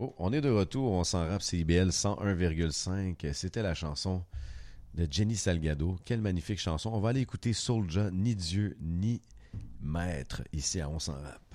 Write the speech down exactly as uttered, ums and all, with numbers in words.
Oh, on est de retour, on s'en rappe C I B L cent un virgule cinq. C'était la chanson de Jenny Salgado. Quelle magnifique chanson. On va aller écouter Soulja, ni Dieu, ni Maître, ici à On s'en rappe.